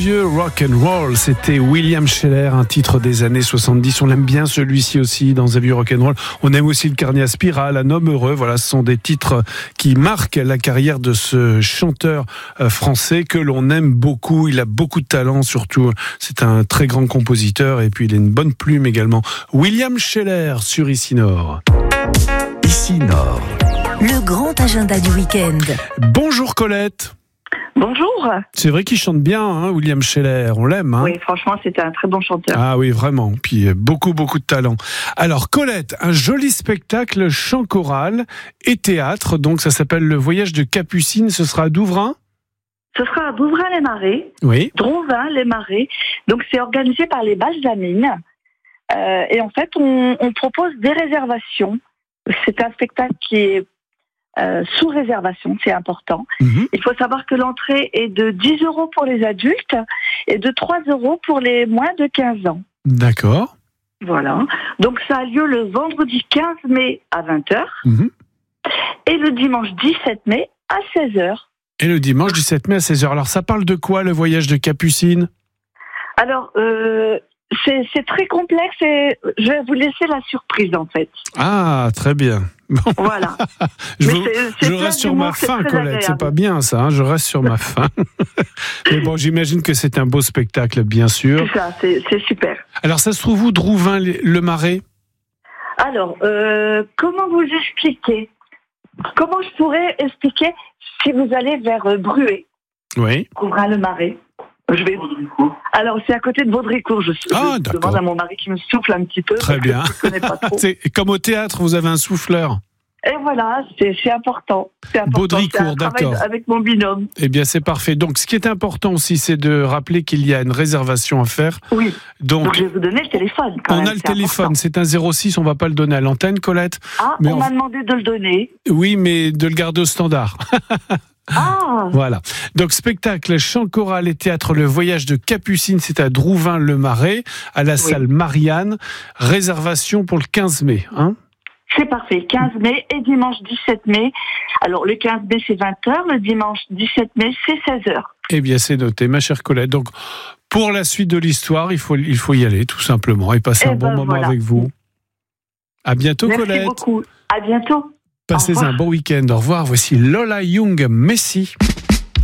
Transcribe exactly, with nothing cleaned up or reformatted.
vieux rock and roll, c'était William Sheller, un titre des années soixante-dix. On l'aime bien celui-ci aussi dans un vieux rock and roll. On aime aussi le Carnet à spirale, Un homme heureux. Voilà, ce sont des titres qui marquent la carrière de ce chanteur français que l'on aime beaucoup. Il a beaucoup de talent, surtout. C'est un très grand compositeur et puis il a une bonne plume également. William Sheller sur Ici Nord. Ici Nord. Le grand agenda du week-end. Bonjour Colette. Bonjour. C'est vrai qu'il chante bien, hein, William Sheller, on l'aime. Hein. Oui, franchement, c'était un très bon chanteur. Ah oui, vraiment. Puis beaucoup, beaucoup de talent. Alors Colette, un joli spectacle chant choral et théâtre. Donc ça s'appelle Le Voyage de Capucine. Ce sera à Douvrin ? Ce sera à Douvrin-les-Marais. Oui. Drouin-les-Marais. Donc c'est organisé par les Balsamines. Euh, et en fait, on, on propose des réservations. C'est un spectacle qui est Euh, sous réservation, c'est important. Mmh. Il faut savoir que l'entrée est de dix euros pour les adultes et de trois euros pour les moins de quinze ans. D'accord. Voilà. Donc ça a lieu le vendredi quinze mai à vingt heures mmh. et le dimanche dix-sept mai à seize heures. Et le dimanche dix-sept mai à seize heures. Alors ça parle de quoi, le voyage de Capucine ? Alors, euh, c'est, c'est très complexe et je vais vous laisser la surprise en fait. Ah, très bien. Bon. Voilà. je vous, c'est, c'est je reste sur ma faim, Colette. Agréable. C'est pas bien ça. Hein, je reste sur ma faim. Mais bon, j'imagine que c'est un beau spectacle, bien sûr. C'est ça, c'est, c'est super. Alors, ça se trouve où, Drouin-le-Marais ? Alors, euh, comment vous expliquer ? Comment je pourrais expliquer si vous allez vers euh, Bruay ? Oui. Drouin-le-Marais. Je vais. Alors, c'est à côté de Vaudricourt. Je, ah, je demande à mon mari qui me souffle un petit peu. Très bien. Je connais pas trop. C'est comme au théâtre, vous avez un souffleur. Et voilà, c'est, c'est important. C'est important. Baudricourt, d'accord. Avec mon binôme. Eh bien, c'est parfait. Donc, ce qui est important aussi, c'est de rappeler qu'il y a une réservation à faire. Oui. Donc, Donc je vais vous donner le téléphone. Quand on même, a le c'est téléphone. Important. C'est un zéro six. On ne va pas le donner à l'antenne, Colette. Ah, mais on, on m'a demandé de le donner. Oui, mais de le garder au standard. Ah. Voilà. Donc, spectacle, chant choral et théâtre, Le Voyage de Capucine, c'est à Drouin-le-Marais, à la oui. salle Marianne. Réservation pour le quinze mai, hein ? C'est parfait. quinze mai et dimanche dix-sept mai. Alors, le quinze mai, c'est vingt heures. Le dimanche dix-sept mai, c'est seize heures. Eh bien, c'est noté, ma chère Colette. Donc, pour la suite de l'histoire, il faut, il faut y aller, tout simplement, et passer et un ben bon moment voilà. avec vous. À bientôt, Merci Colette. Merci beaucoup. À bientôt. Passez un bon week-end. Au revoir. Voici Lola Young, Messi.